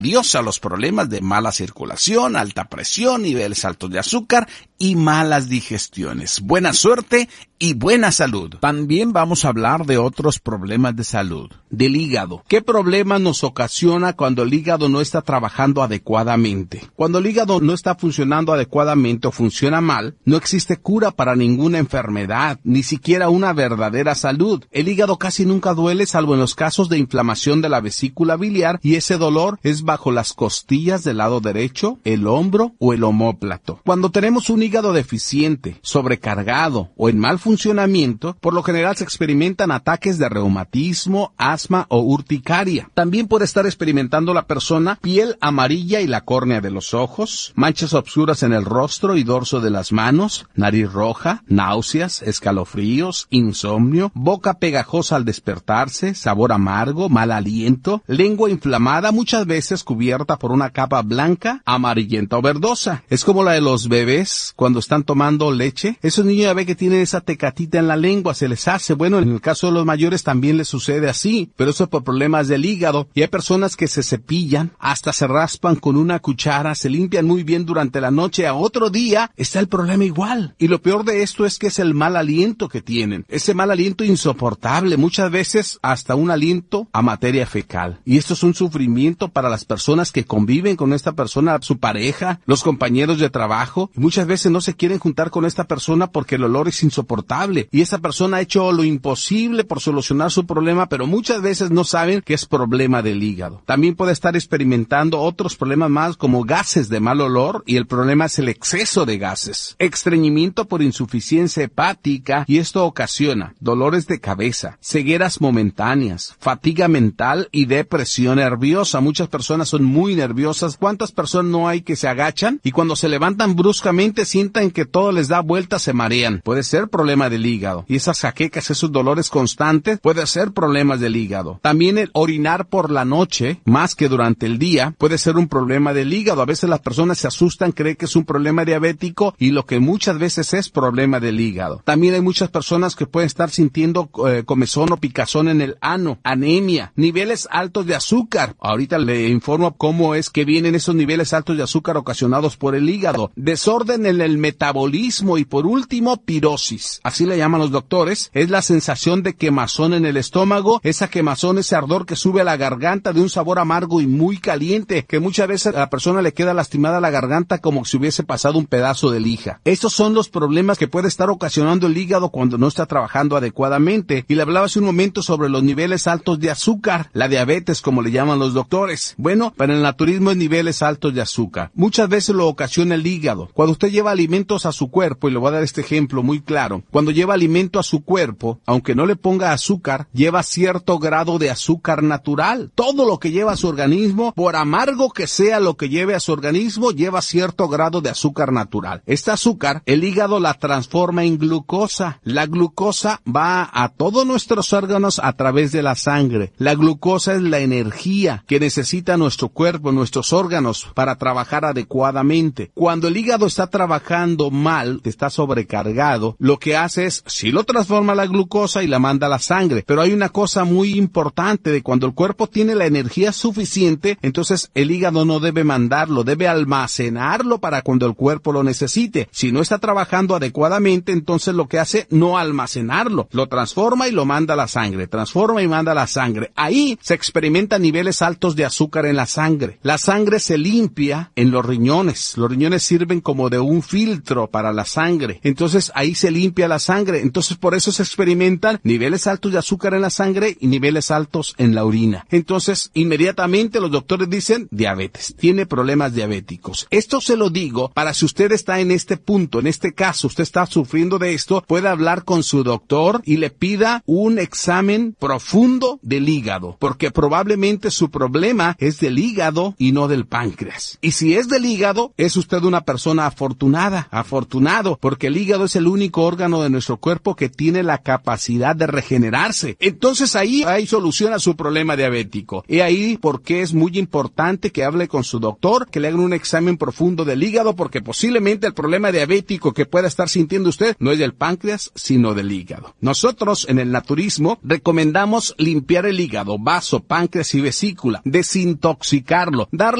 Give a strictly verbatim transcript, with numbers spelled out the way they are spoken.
Dios a los problemas de mala circulación, alta presión, niveles altos de azúcar y malas digestiones. Buena suerte y buena salud. También vamos a hablar de otros problemas de salud. Del hígado. ¿Qué problema nos ocasiona cuando el hígado no está trabajando adecuadamente? Cuando el hígado no está funcionando adecuadamente o funciona mal, no existe cura para ninguna enfermedad, ni siquiera una verdadera salud. El hígado casi nunca duele salvo en los casos de inflamación de la vesícula biliar, y ese dolor es bajo las costillas del lado derecho, el hombro o el omóplato. Cuando tenemos un hígado deficiente, sobrecargado o en mal funcionamiento, por lo general se experimentan ataques de reumatismo, asma o urticaria. También puede estar experimentando la persona piel amarilla y la córnea de los ojos, manchas obscuras en el rostro y dorso de las manos, nariz roja, náuseas, escalofríos, insomnio, boca pegajosa al despertarse, sabor amargo, mal aliento, lengua inflamada, muchas veces cubierta por una capa blanca, amarillenta o verdosa. Es como la de los bebés cuando están tomando leche. Esos niños ya ve que tienen esa tecatita en la lengua, se les hace. Bueno, en el caso de los mayores también les sucede así, pero eso es por problemas del hígado. Y hay personas que se cepillan, hasta se raspan con una cuchara, se limpian muy bien durante la noche, a otro día está el problema igual. Y lo peor de esto es que es el mal aliento que tienen. Ese mal aliento insoportable, muchas veces hasta un aliento a materia fecal. Y esto es un sufrimiento para las personas que conviven con esta persona, su pareja, los compañeros de trabajo. Y muchas veces no se quieren juntar con esta persona porque el olor es insoportable. Y esa persona ha hecho lo imposible por solucionar su problema, pero muchas veces no saben que es problema del hígado. También puede estar experimentando otros problemas más como gases de mal olor, y el problema es el exceso de gases. Estreñimiento por insuficiencia hepática, y esto ocasiona dolores de cabeza, cegueras momentáneas, fatiga mental y depresión nerviosa. Muchas personas son muy nerviosas. ¿Cuántas personas no hay que se agachan y cuando se levantan bruscamente sientan que todo les da vueltas, se marean? Puede ser problema del hígado. Y esas jaquecas, esos dolores constantes, puede ser problemas del hígado. También el orinar por la noche, más que durante el día, puede ser un problema del hígado. A veces las personas se asustan, creen que es un problema diabético, y lo que muchas veces es problema del hígado. También hay muchas personas que pueden estar sintiendo eh, comezón o picazón en el ano, anemia, niveles altos de azúcar. Ahorita le informo cómo es que vienen esos niveles altos de azúcar ocasionados por el hígado. Desorden en el metabolismo y por último, pirosis. Así le llaman los doctores. Es la sensación de quemazón en el estómago, esa quemazón, ese ardor que sube a la garganta de un sabor amargo y muy caliente, que muchas veces a la persona le queda lastimada la garganta como si hubiese pasado un pedazo de lija. Estos son los problemas que puede estar ocasionando el hígado cuando no está trabajando adecuadamente. Y le hablaba hace un momento sobre los niveles altos de azúcar, la diabetes como le llaman los doctores. Bueno, para el naturismo es niveles altos de azúcar. Muchas veces lo ocasiona el hígado. Cuando usted lleva alimentos a su cuerpo, y le voy a dar este ejemplo muy claro, cuando lleva alimento a su cuerpo, aunque no le ponga azúcar, lleva cierto grado de azúcar natural. Todo lo que lleva a su organismo, por amargo que sea lo que lleve a su organismo, lleva cierto grado de azúcar natural. Esta azúcar, el hígado la transforma en glucosa. La glucosa va a todos nuestros órganos a través de la sangre. La glucosa es la energía que necesita nuestro cuerpo, nuestros órganos, para trabajar adecuadamente. Cuando el hígado está trabajando mal, está sobrecargado, lo que hace es, sí lo transforma la glucosa y la manda a la sangre, pero hay una cosa muy importante de cuando el cuerpo tiene la energía suficiente, entonces el hígado no debe mandarlo, debe almacenarlo para cuando el cuerpo lo necesite. Si no está trabajando adecuadamente, entonces lo que hace, no almacenarlo, lo transforma y lo manda a la sangre, transforma y manda a la sangre. Ahí se experimentan niveles altos de azúcar en la sangre. La sangre se limpia en los riñones. Los riñones sirven como de un filtro para la sangre. Entonces ahí se limpia la sangre. Entonces por eso se experimentan niveles altos de azúcar en la sangre y niveles altos en la orina. Entonces inmediatamente los doctores dicen diabetes, tiene problemas diabéticos. Esto se lo digo para si usted está en este punto, en este caso, usted está sufriendo de esto, puede hablar con su doctor y le pida un examen profundo del hígado, porque probablemente su problema es del hígado y no del páncreas. Y si es del hígado, es usted una persona afortunada, afortunado, porque el hígado es el único órgano órgano de nuestro cuerpo que tiene la capacidad de regenerarse. Entonces ahí hay solución a su problema diabético. Y ahí porque es muy importante que hable con su doctor, que le hagan un examen profundo del hígado, porque posiblemente el problema diabético que pueda estar sintiendo usted no es del páncreas, sino del hígado. Nosotros en el naturismo recomendamos limpiar el hígado, vaso, páncreas y vesícula, desintoxicarlo, darle